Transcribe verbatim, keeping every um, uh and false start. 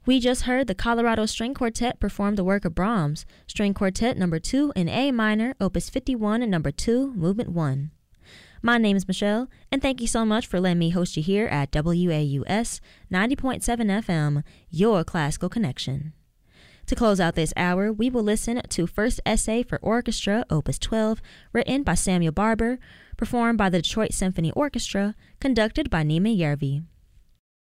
We just heard the Colorado String Quartet perform the work of Brahms, String Quartet number two in A minor, opus fifty-one and number two, movement one. My name is Michelle, and thank you so much for letting me host you here at W A U S ninety point seven F M, your classical connection. To close out this hour, we will listen to First Essay for Orchestra, opus twelve, written by Samuel Barber, performed by the Detroit Symphony Orchestra, conducted by Nima Yervi.